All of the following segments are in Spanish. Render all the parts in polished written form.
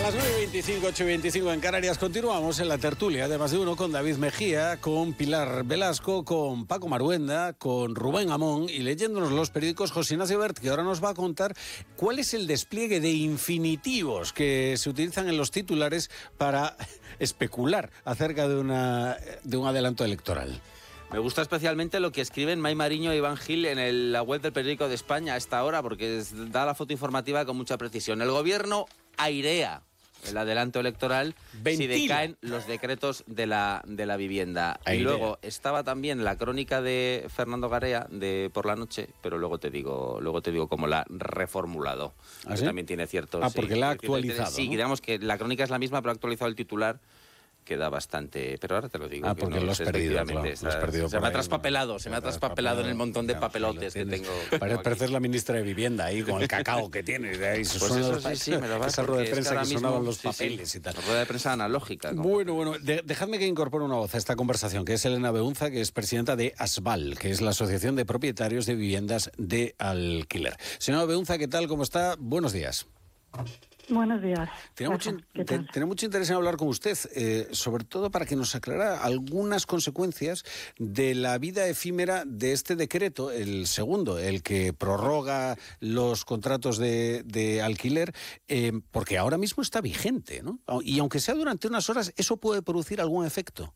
las 9:25, 8:25 en Canarias. Continuamos en la tertulia de Más de Uno con David Mejía, con Pilar Velasco, con Paco Maruenda, con Rubén Amón y leyéndonos los periódicos José Ignacio Bert, que ahora nos va a contar cuál es el despliegue de infinitivos que se utilizan en los titulares para especular acerca de un adelanto electoral. Me gusta especialmente lo que escriben May Mariño e Iván Gil en la web del Periódico de España a esta hora, porque da la foto informativa con mucha precisión. El gobierno airea el adelanto electoral si decaen los decretos de la vivienda. Airea. Y luego estaba también la crónica de Fernando Garea de Por la Noche, pero luego te digo cómo la ha reformulado. ¿Ah, sí? También tiene ciertos... porque la ha actualizado. Sí, ¿no? Digamos que la crónica es la misma, pero ha actualizado el titular. Queda bastante, pero ahora te lo digo. Porque no, lo has perdido, claro, se me ha traspapelado en el montón de papelotes que tengo. Pareces la ministra de Vivienda ahí con el cacao que tiene. De ahí pues eso sí, me lo vas. Esa rueda de prensa que sonaban los sí, papeles y tal. Rueda de prensa analógica. Bueno, dejadme que incorpore una voz a esta conversación, que es Elena Beunza, que es presidenta de ASBAL, que es la Asociación de Propietarios de Viviendas de Alquiler. Señora Beunza, ¿qué tal? ¿Cómo está? Buenos días. Buenos días. Tenía mucho interés en hablar con usted, sobre todo para que nos aclarara algunas consecuencias de la vida efímera de este decreto, el segundo, el que prorroga los contratos de alquiler, porque ahora mismo está vigente, ¿no? Y aunque sea durante unas horas, ¿eso puede producir algún efecto?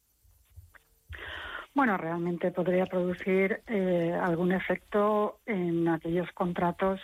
Bueno, realmente podría producir algún efecto en aquellos contratos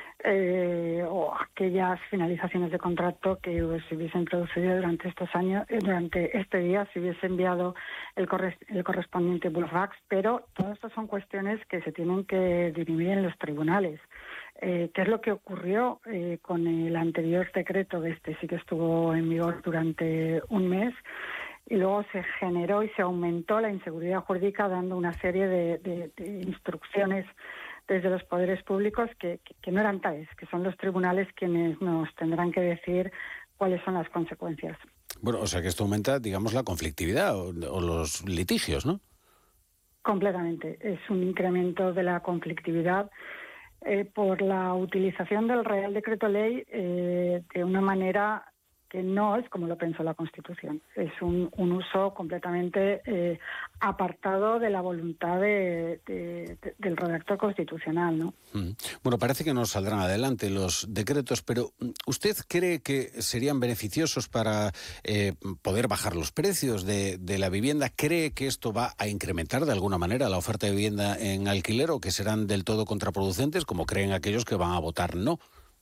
o aquellas finalizaciones de contrato que se hubiesen producido durante estos años, durante este día se hubiese enviado el correspondiente burofax, pero todas estas son cuestiones que se tienen que dirimir en los tribunales. ¿Qué es lo que ocurrió con el anterior decreto? Este sí que estuvo en vigor durante un mes y luego se generó y se aumentó la inseguridad jurídica dando una serie de instrucciones desde los poderes públicos que no eran tales, que son los tribunales quienes nos tendrán que decir cuáles son las consecuencias. Bueno, o sea que esto aumenta, digamos, la conflictividad o los litigios, ¿no? Completamente. Es un incremento de la conflictividad por la utilización del Real Decreto Ley de una manera que no es como lo pensó la Constitución. Es un uso completamente apartado de la voluntad del redactor constitucional, ¿no? Bueno, parece que no saldrán adelante los decretos, pero ¿usted cree que serían beneficiosos para poder bajar los precios de la vivienda? ¿Cree que esto va a incrementar de alguna manera la oferta de vivienda en alquiler o que serán del todo contraproducentes, como creen aquellos que van a votar no?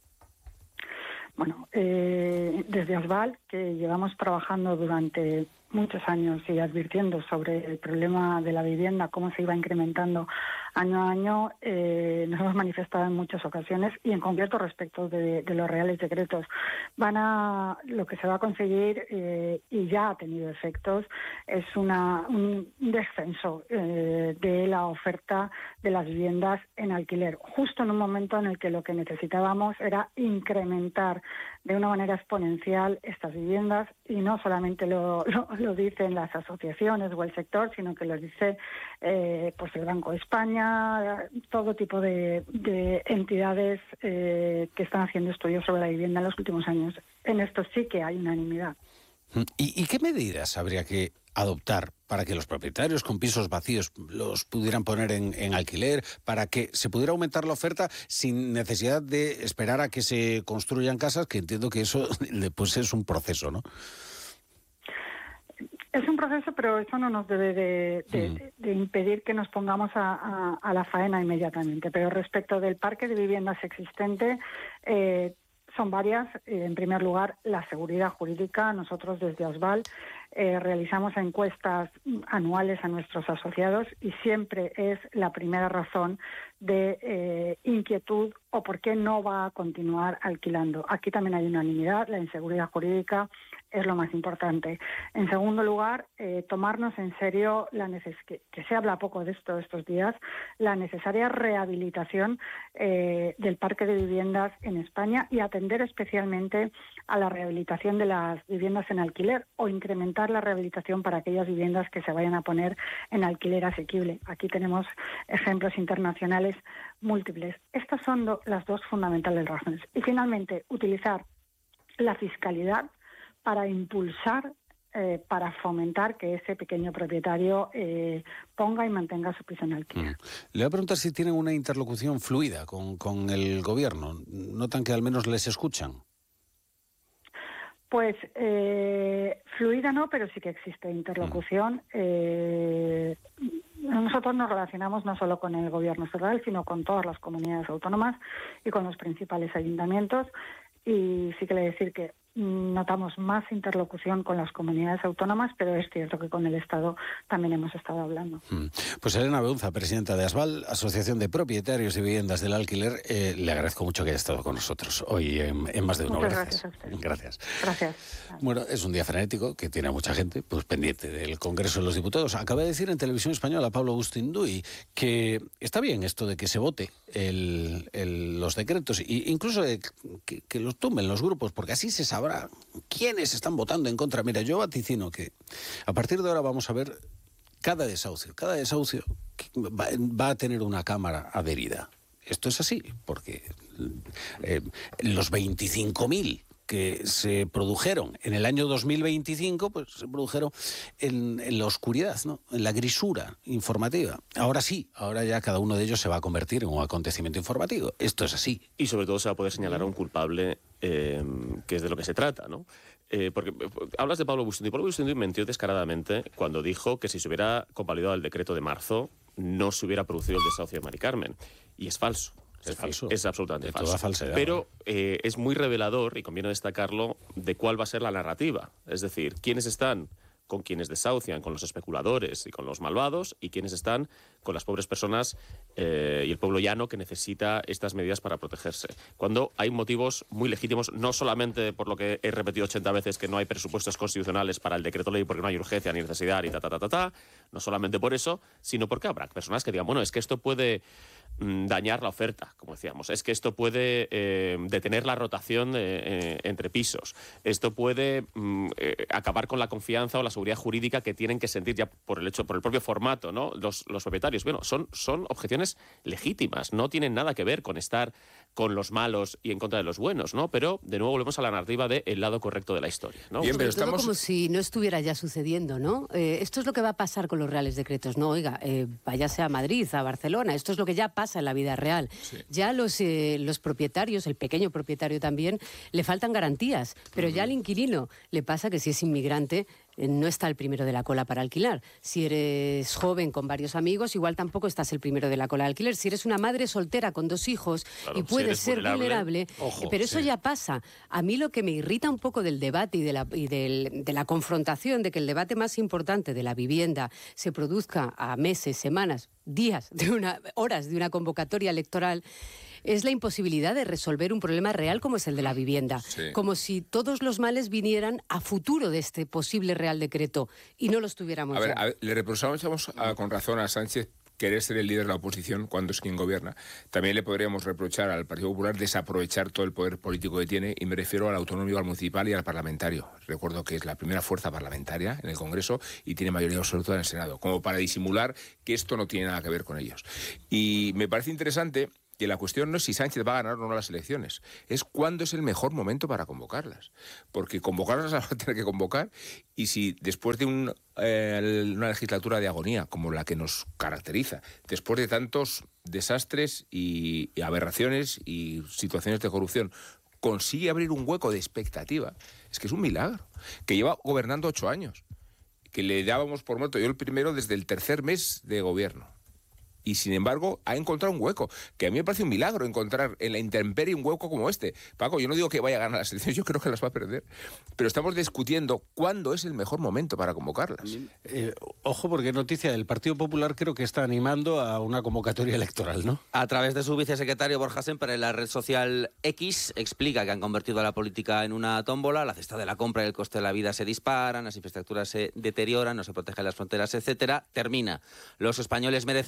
Bueno, desde ASBAL, que llevamos trabajando durante muchos años y advirtiendo sobre el problema de la vivienda, cómo se iba incrementando año a año, nos hemos manifestado en muchas ocasiones y en concreto respecto de los reales decretos. Lo que se va a conseguir, y ya ha tenido efectos, es un descenso de la oferta de las viviendas en alquiler, justo en un momento en el que lo que necesitábamos era incrementar de una manera exponencial estas viviendas, y no solamente lo dicen las asociaciones o el sector, sino que lo dice pues el Banco de España, todo tipo de entidades que están haciendo estudios sobre la vivienda en los últimos años. En esto sí que hay unanimidad. ¿Y qué medidas habría que adoptar para que los propietarios con pisos vacíos los pudieran poner en alquiler, para que se pudiera aumentar la oferta sin necesidad de esperar a que se construyan casas, que entiendo que eso pues es un proceso, ¿no? Es un proceso, pero eso no nos debe de impedir que nos pongamos a la faena inmediatamente. Pero respecto del parque de viviendas existente, son varias. En primer lugar, la seguridad jurídica. Nosotros desde ASBAL realizamos encuestas anuales a nuestros asociados y siempre es la primera razón de inquietud o por qué no va a continuar alquilando. Aquí también hay unanimidad, la inseguridad jurídica es lo más importante. En segundo lugar, tomarnos en serio que se habla poco de esto estos días, la necesaria rehabilitación del parque de viviendas en España y atender especialmente a la rehabilitación de las viviendas en alquiler o incrementar la rehabilitación para aquellas viviendas que se vayan a poner en alquiler asequible. Aquí tenemos ejemplos internacionales múltiples. Estas son las dos fundamentales razones. Y finalmente, utilizar la fiscalidad para impulsar, para fomentar que ese pequeño propietario ponga y mantenga su piso en alquiler. Le voy a preguntar si tienen una interlocución fluida con el gobierno. ¿Notan que al menos les escuchan? Pues fluida no, pero sí que existe interlocución. Nosotros nos relacionamos no solo con el gobierno federal, sino con todas las comunidades autónomas y con los principales ayuntamientos. Y sí que le decir que notamos más interlocución con las comunidades autónomas, pero es cierto que con el Estado también hemos estado hablando. Pues Elena Beunza, presidenta de ASBAL, Asociación de Propietarios de Viviendas del Alquiler, le agradezco mucho que haya estado con nosotros hoy en Más de Uno. Muchas gracias a usted. Gracias. Bueno, es un día frenético que tiene a mucha gente pues pendiente del Congreso de los Diputados. Acaba de decir en Televisión Española Pablo Agustín-Duy que está bien esto de que se vote los decretos e incluso que los tumben los grupos, porque así se sabrá quiénes están votando en contra. Mira, yo vaticino que a partir de ahora vamos a ver cada desahucio va a tener una cámara adherida. Esto es así, porque los 25.000 que se produjeron en el año 2025, pues se produjeron en la oscuridad, ¿no? En la grisura informativa. Ahora sí, ahora ya cada uno de ellos se va a convertir en un acontecimiento informativo. Esto es así. Y sobre todo se va a poder señalar a un culpable, que es de lo que se trata, ¿no? Porque hablas de Pablo Agustín. Pablo Agustín mintió descaradamente cuando dijo que si se hubiera convalidado el decreto de marzo, no se hubiera producido el desahucio de Mari Carmen. Y es falso. Es absolutamente falso. Toda falsedad, pero es muy revelador, y conviene destacarlo, de cuál va a ser la narrativa. Es decir, quiénes están con quienes desahucian, con los especuladores y con los malvados, y quienes están con las pobres personas y el pueblo llano que necesita estas medidas para protegerse. Cuando hay motivos muy legítimos, no solamente por lo que he repetido 80 veces, que no hay presupuestos constitucionales para el decreto ley porque no hay urgencia ni necesidad y no solamente por eso, sino porque habrá personas que digan, bueno, es que esto puede dañar la oferta, como decíamos. Es que esto puede detener la rotación entre pisos. Esto puede acabar con la confianza o la seguridad jurídica que tienen que sentir ya por el propio formato, ¿no? Los propietarios. Bueno, son objeciones legítimas. No tienen nada que ver con estar con los malos y en contra de los buenos, ¿no? Pero, de nuevo, volvemos a la narrativa del lado correcto de la historia, ¿no? Bien, pero estamos como si no estuviera ya sucediendo, ¿no? Esto es lo que va a pasar con los reales decretos. No, oiga, váyase a Madrid, a Barcelona. Esto es lo que ya pasa en la vida real. Sí. Ya los propietarios, el pequeño propietario también, le faltan garantías. Pero ya al inquilino le pasa que si es inmigrante no está el primero de la cola para alquilar. Si eres joven con varios amigos, igual tampoco estás el primero de la cola de alquiler. Si eres una madre soltera con 2 hijos, claro, y puedes ser vulnerable, ojo, pero eso ya pasa. A mí lo que me irrita un poco del debate y de la confrontación, de que el debate más importante de la vivienda se produzca a meses, semanas, días, horas de una convocatoria electoral, es la imposibilidad de resolver un problema real como es el de la vivienda. Sí. Como si todos los males vinieran a futuro de este posible Real Decreto y no los tuviéramos ya. A ver, le reprochamos con razón a Sánchez querer ser el líder de la oposición cuando es quien gobierna. También le podríamos reprochar al Partido Popular desaprovechar todo el poder político que tiene, y me refiero al autonómico, al municipal y al parlamentario. Recuerdo que es la primera fuerza parlamentaria en el Congreso y tiene mayoría absoluta en el Senado, como para disimular que esto no tiene nada que ver con ellos. Y me parece interesante que la cuestión no es si Sánchez va a ganar o no las elecciones, es cuándo es el mejor momento para convocarlas. Porque convocarlas las va a tener que convocar, y si después de una legislatura de agonía como la que nos caracteriza, después de tantos desastres y aberraciones y situaciones de corrupción, consigue abrir un hueco de expectativa, es que es un milagro. Que lleva gobernando 8 años, que le dábamos por muerto, yo el primero, desde el 3er mes de gobierno. Y sin embargo ha encontrado un hueco, que a mí me parece un milagro encontrar en la intemperie un hueco como este. Paco, yo no digo que vaya a ganar las elecciones, yo creo que las va a perder, pero estamos discutiendo cuándo es el mejor momento para convocarlas. Ojo, porque noticia del Partido Popular creo que está animando a una convocatoria electoral, ¿no? A través de su vicesecretario Borja Semper en la red social X, explica que han convertido a la política en una tómbola, la cesta de la compra y el coste de la vida se disparan, las infraestructuras se deterioran, no se protegen las fronteras, etcétera. Termina: los españoles merecemos poder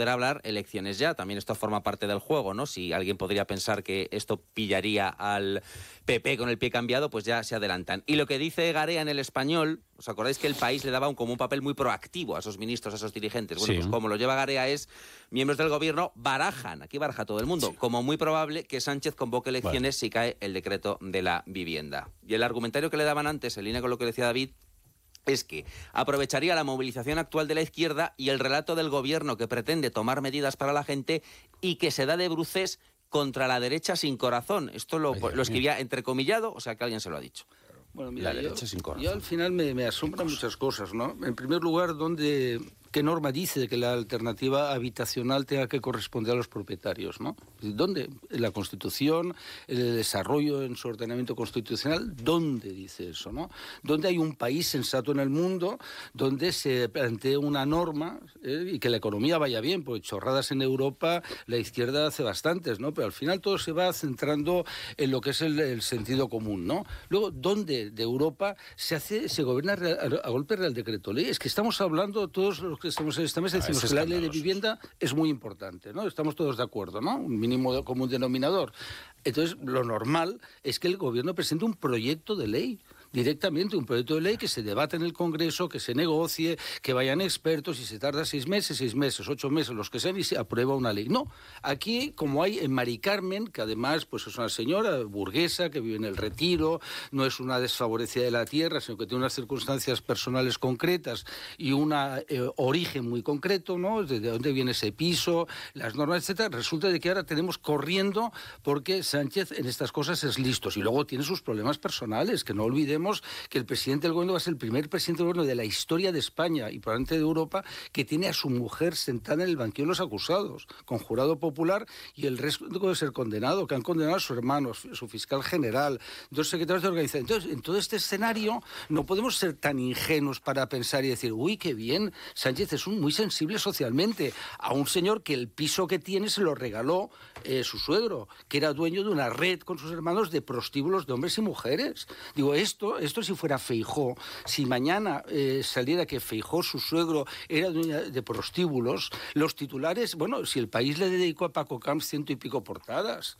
poder hablar elecciones ya. También esto forma parte del juego, ¿no? Si alguien podría pensar que esto pillaría al PP con el pie cambiado, pues ya se adelantan. Y lo que dice Garea en El Español, ¿os acordáis que El País le daba como un papel muy proactivo a esos ministros, a esos dirigentes? Bueno, Sí. pues como lo lleva Garea es, miembros del gobierno barajan, aquí baraja todo el mundo, como muy probable que Sánchez convoque elecciones si cae el decreto de la vivienda. Y el argumentario que le daban antes, en línea con lo que decía David, es que aprovecharía la movilización actual de la izquierda y el relato del gobierno que pretende tomar medidas para la gente y que se da de bruces contra la derecha sin corazón. Esto lo escribía entrecomillado, o sea que alguien se lo ha dicho. Bueno, mira, La derecha sin corazón. yo al final me asombran muchas cosas, ¿no? En primer lugar, ¿qué norma dice que la alternativa habitacional tenga que corresponder a los propietarios, ¿no? ¿Dónde? En la Constitución, en el desarrollo en su ordenamiento constitucional, ¿dónde dice eso, no? ¿Dónde hay un país sensato en el mundo donde se plantee una norma y que la economía vaya bien? Porque chorradas en Europa la izquierda hace bastantes, ¿no? Pero al final todo se va centrando en lo que es el sentido común, ¿no? Luego, ¿dónde de Europa se gobierna a golpe de Real Decreto Ley? Es que estamos hablando todos los que estamos en esta mesa, decimos que la ley de vivienda es muy importante, ¿no? Estamos todos de acuerdo, ¿no? Un mínimo común denominador. Entonces, lo normal es que el gobierno presente un proyecto de ley. Directamente un proyecto de ley que se debate en el Congreso, que se negocie, que vayan expertos y se tarda 6 meses, 8 meses, los que sean, y se aprueba una ley. No, aquí como hay en Mari Carmen, que además pues es una señora burguesa que vive en el Retiro, no es una desfavorecida de la tierra, sino que tiene unas circunstancias personales concretas y un origen muy concreto, ¿no? De dónde viene ese piso, las normas, etcétera. Resulta de que ahora tenemos corriendo porque Sánchez en estas cosas es listo. Y luego tiene sus problemas personales, que no olvidemos que el presidente del gobierno va a ser el primer presidente del gobierno de la historia de España y probablemente de Europa que tiene a su mujer sentada en el banquillo de los acusados, con jurado popular, y el resto de ser condenado, que han condenado a su hermano, su fiscal general, 2 secretarios de organización. Entonces, en todo este escenario no podemos ser tan ingenuos para pensar y decir, uy, qué bien, Sánchez es muy sensible socialmente a un señor que el piso que tiene se lo regaló su suegro, que era dueño de una red con sus hermanos de prostíbulos de hombres y mujeres. Digo, esto si fuera Feijóo, si mañana saliera que Feijóo, su suegro, era dueño de prostíbulos, los titulares, bueno, si el País le dedicó a Paco Camps 100 y pico portadas.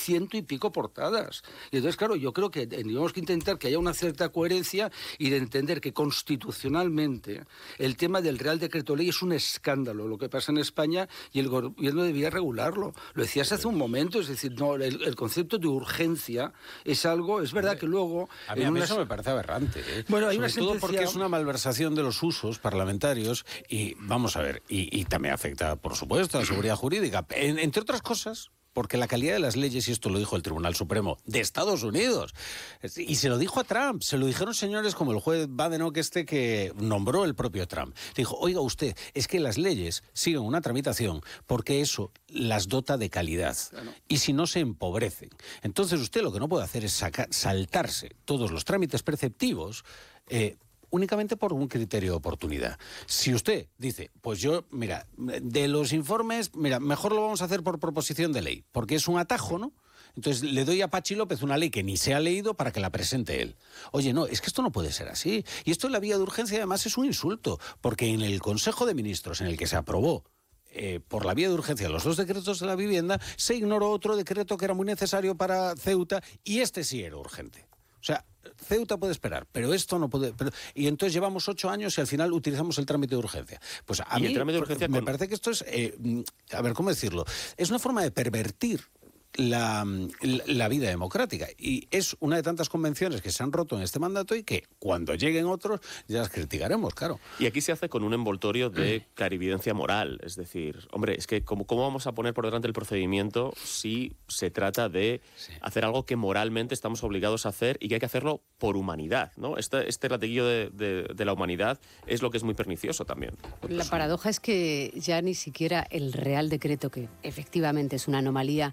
Y entonces, claro, yo creo que tenemos que intentar que haya una cierta coherencia y de entender que constitucionalmente el tema del Real Decreto Ley es un escándalo, lo que pasa en España, y el gobierno debía regularlo. Lo decías hace un momento, es decir, no, el concepto de urgencia es algo, es verdad que luego... A mí eso me parece aberrante. Bueno, hay sobre una todo sentencia... porque es una malversación de los usos parlamentarios y, vamos a ver, y también afecta, por supuesto, a la seguridad jurídica. Entre otras cosas, porque la calidad de las leyes, y esto lo dijo el Tribunal Supremo de Estados Unidos, y se lo dijo a Trump, se lo dijeron señores como el juez Badenoch que nombró el propio Trump. Dijo, oiga usted, es que las leyes siguen una tramitación porque eso las dota de calidad, y si no se empobrecen. Entonces usted lo que no puede hacer es saltarse todos los trámites preceptivos únicamente por un criterio de oportunidad. Si usted dice, pues yo, mira, de los informes, mira, mejor lo vamos a hacer por proposición de ley, porque es un atajo, ¿no? Entonces le doy a Pachi López una ley que ni se ha leído para que la presente él. Oye, no, es que esto no puede ser así. Y esto en la vía de urgencia además es un insulto, porque en el Consejo de Ministros en el que se aprobó por la vía de urgencia los 2 decretos de la vivienda, se ignoró otro decreto que era muy necesario para Ceuta y este sí era urgente. O sea, Ceuta puede esperar, pero esto no puede... y entonces llevamos 8 años y al final utilizamos el trámite de urgencia. Pues a mí me parece que esto es... a ver, ¿cómo decirlo? Es una forma de pervertir la vida democrática. Y es una de tantas convenciones que se han roto en este mandato y que cuando lleguen otros ya las criticaremos, claro. Y aquí se hace con un envoltorio de clarividencia moral. Es decir, hombre, es que ¿cómo vamos a poner por delante el procedimiento si se trata de hacer algo que moralmente estamos obligados a hacer y que hay que hacerlo por humanidad, ¿no? Este latiguillo de la humanidad es lo que es muy pernicioso también. La paradoja es que ya ni siquiera el Real Decreto, que efectivamente es una anomalía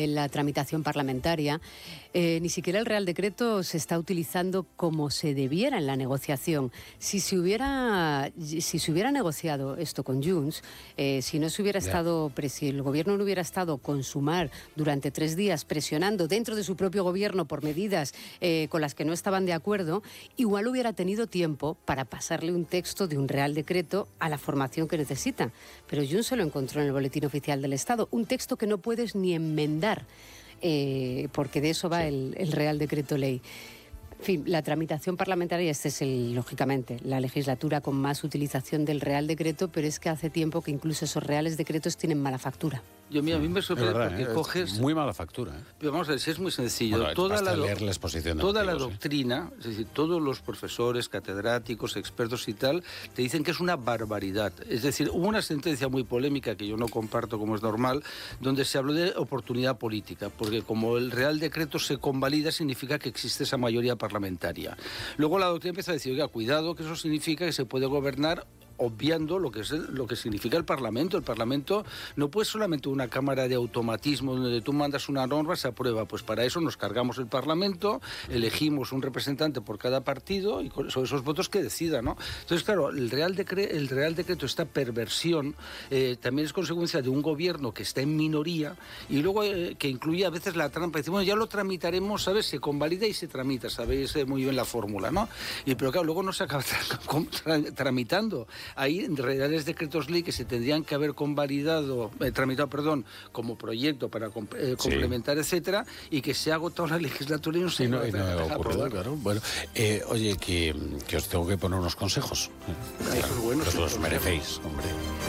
en la tramitación parlamentaria. Ni siquiera el Real Decreto se está utilizando como se debiera en la negociación. Si se hubiera negociado esto con Junts, si el gobierno no hubiera estado con Sumar durante 3 días presionando dentro de su propio gobierno por medidas con las que no estaban de acuerdo, igual hubiera tenido tiempo para pasarle un texto de un Real Decreto a la formación que necesita. Pero Junts se lo encontró en el Boletín Oficial del Estado, un texto que no puedes ni enmendar, porque de eso va el Real Decreto Ley. En fin, la tramitación parlamentaria, lógicamente, la legislatura con más utilización del Real Decreto, pero es que hace tiempo que incluso esos Reales Decretos tienen mala factura. A mí me sorprende porque coges... Muy mala factura. Pero vamos a ver, si es muy sencillo. Bueno, toda la exposición de toda la motivos, doctrina, es decir, todos los profesores, catedráticos, expertos y tal, te dicen que es una barbaridad. Es decir, hubo una sentencia muy polémica que yo no comparto como es normal, donde se habló de oportunidad política, porque como el Real Decreto se convalida, significa que existe esa mayoría parlamentaria. Luego la doctrina empieza a decir, oiga, cuidado, que eso significa que se puede gobernar obviando lo que significa el Parlamento. El Parlamento no puede solamente una cámara de automatismo donde tú mandas una norma, se aprueba. Pues para eso nos cargamos el Parlamento, elegimos un representante por cada partido y son esos votos que decidan, ¿no? Entonces, claro, el Real Decreto, esta perversión, también es consecuencia de un gobierno que está en minoría y luego que incluye a veces la trampa. Decimos, bueno, ya lo tramitaremos, ¿sabes? Se convalida y se tramita, ¿sabéis? Muy bien la fórmula, ¿no? Pero claro, luego no se acaba tramitando. Hay reales decretos ley que se tendrían que haber tramitado como proyecto para complementar, etcétera, y que se ha agotado la legislatura y no se ha ocurrido, claro. Bueno, oye, que os tengo que poner unos consejos. Eso es bueno. Os los merecéis, hombre.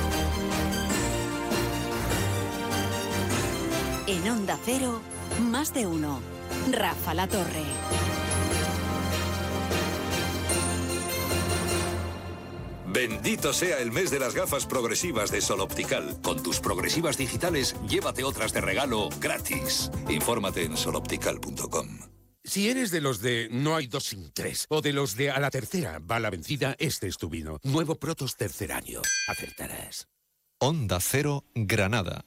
En Onda Cero, más de uno. Rafa La Torre. Bendito sea el mes de las gafas progresivas de Sol Optical. Con tus progresivas digitales, llévate otras de regalo gratis. Infórmate en soloptical.com. Si eres de los de no hay 2 sin 3 o de los de a la tercera va la vencida, este es tu vino. Nuevo Protos tercer año. Acertarás. Onda Cero Granada,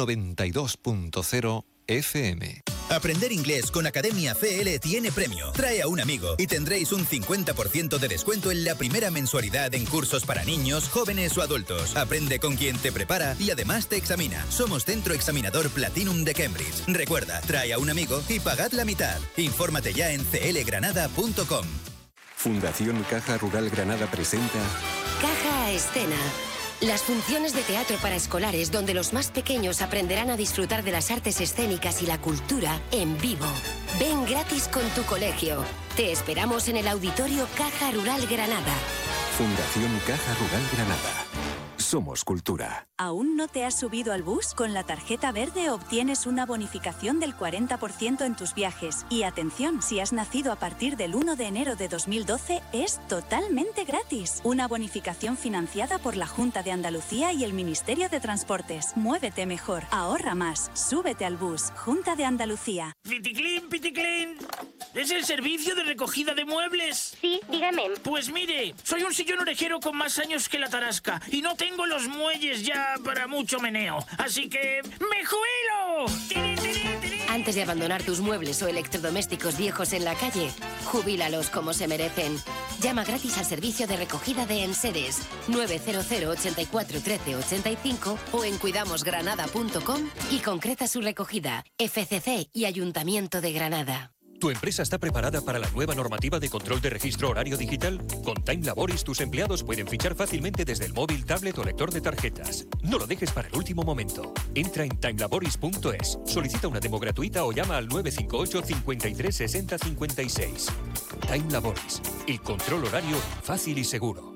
92.0 FM. Aprender inglés con Academia CL tiene premio. Trae a un amigo y tendréis un 50% de descuento en la primera mensualidad en cursos para niños, jóvenes o adultos. Aprende con quien te prepara y además te examina. Somos Centro Examinador Platinum de Cambridge. Recuerda, trae a un amigo y pagad la mitad. Infórmate ya en clgranada.com. Fundación Caja Rural Granada presenta Caja a Escena. Las funciones de teatro para escolares donde los más pequeños aprenderán a disfrutar de las artes escénicas y la cultura en vivo. Ven gratis con tu colegio. Te esperamos en el Auditorio Caja Rural Granada. Fundación Caja Rural Granada. Somos cultura. ¿Aún no te has subido al bus? Con la tarjeta verde obtienes una bonificación del 40% en tus viajes. Y atención, si has nacido a partir del 1 de enero de 2012, es totalmente gratis. Una bonificación financiada por la Junta de Andalucía y el Ministerio de Transportes. Muévete mejor, ahorra más, súbete al bus. Junta de Andalucía. Piticlin, Piticlin. ¿Es el servicio de recogida de muebles? Sí, dígame. Pues mire, soy un sillón orejero con más años que la tarasca y no tengo los muelles ya para mucho meneo. Así que ¡me jubilo! Antes de abandonar tus muebles o electrodomésticos viejos en la calle, jubílalos como se merecen. Llama gratis al servicio de recogida de enseres 900 84 13 85 o en cuidamosgranada.com y concreta su recogida. FCC y Ayuntamiento de Granada. ¿Tu empresa está preparada para la nueva normativa de control de registro horario digital? Con Time Laboris tus empleados pueden fichar fácilmente desde el móvil, tablet o lector de tarjetas. No lo dejes para el último momento. Entra en timelaboris.es, solicita una demo gratuita o llama al 958 53 60 56. Time Laboris, el control horario fácil y seguro.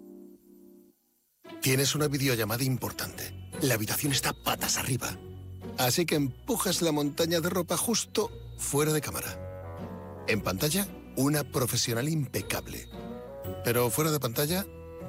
Tienes una videollamada importante. La habitación está patas arriba. Así que empujas la montaña de ropa justo fuera de cámara. En pantalla, una profesional impecable. Pero fuera de pantalla,